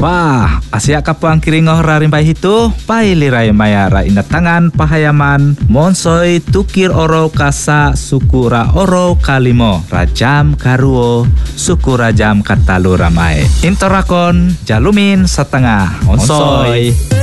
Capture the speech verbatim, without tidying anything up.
Wah, Asia kapuang kiringoh rarimpai hitu, pailirai mayara inat tangan pahayaman, monsoi tukir oro kasa sukura oro kalimo, rajam karuo, sukura jam katalu ramai. Intorakon, jalumin setengah, onsoi.